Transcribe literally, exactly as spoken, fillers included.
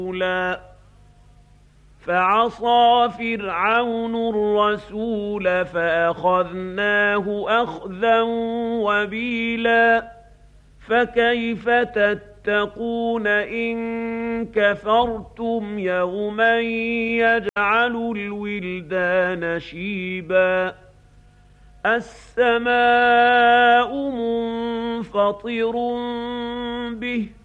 فعصى فرعون الرسول فأخذناه أخذا وبيلا فكيف تتقون إن كفرتم يوما يجعل الولدان شيبا السماء منفطر به